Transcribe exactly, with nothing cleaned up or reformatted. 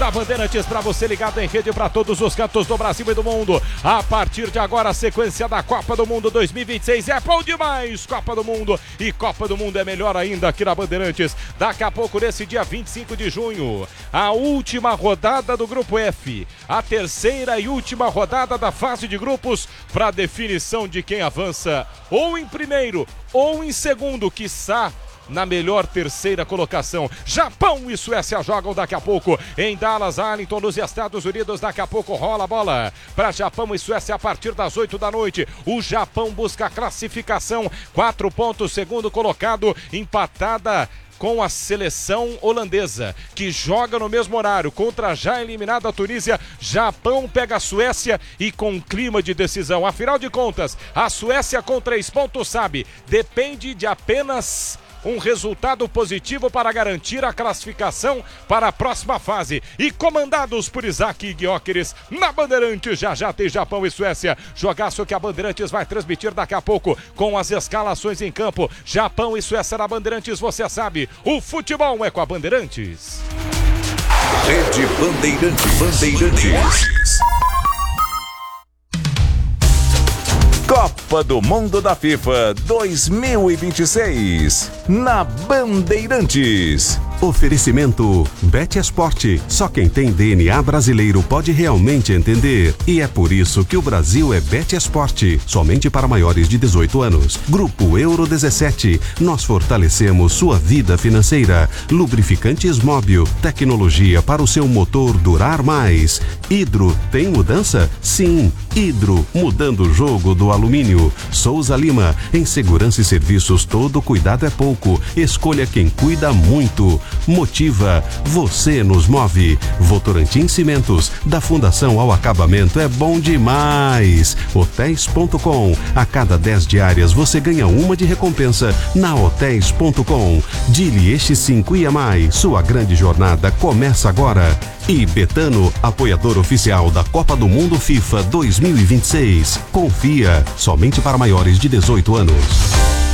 da Bandeirantes para você ligado em rede para todos os cantos do Brasil e do mundo. A partir de agora, a sequência da Copa do Mundo dois mil e vinte e seis é bom demais. Copa do Mundo e Copa do Mundo é melhor ainda aqui na Bandeirantes. Daqui a pouco, nesse dia vinte e cinco de junho, a última rodada do Grupo F, a terceira e última rodada da fase de grupos para definição de quem avança ou em primeiro ou em segundo, quiçá na melhor terceira colocação. Japão e Suécia jogam daqui a pouco em Dallas, Arlington, nos Estados Unidos. Daqui a pouco rola a bola para Japão e Suécia a partir das oito da noite. O Japão busca a classificação, quatro pontos, segundo colocado, empatada com a seleção holandesa, que joga no mesmo horário contra a já eliminada Tunísia. Japão pega a Suécia e com clima de decisão. Afinal de contas, a Suécia com três pontos, sabe, depende de apenas um resultado positivo para garantir a classificação para a próxima fase. E comandados por Isaac Guióqueres, na Bandeirantes, já já tem Japão e Suécia. Jogaço que a Bandeirantes vai transmitir daqui a pouco com as escalações em campo. Japão e Suécia na Bandeirantes, você sabe, o futebol é com a Bandeirantes. Rede Bandeirantes. Bandeirantes. Copa do Mundo da FIFA dois mil e vinte e seis, na Bandeirantes. Oferecimento Bet Esporte. Só quem tem D N A brasileiro pode realmente entender. E é por isso que o Brasil é Bet Esporte, somente para maiores de dezoito anos. Grupo Euro dezessete. Nós fortalecemos sua vida financeira. Lubrificantes Móbil. Tecnologia para o seu motor durar mais. Hidro, tem mudança? Sim. Hidro, mudando o jogo do alumínio. Souza Lima. Em segurança e serviços, todo cuidado é pouco. Escolha quem cuida muito. Motiva, você nos move. Votorantim Cimentos, da fundação ao acabamento é bom demais. Hotéis ponto com, a cada dez diárias você ganha uma de recompensa na Hotéis ponto com. Dili Este cinco I A M I, sua grande jornada começa agora. E Betano, apoiador oficial da Copa do Mundo FIFA dois mil e vinte e seis. Confia, somente para maiores de dezoito anos.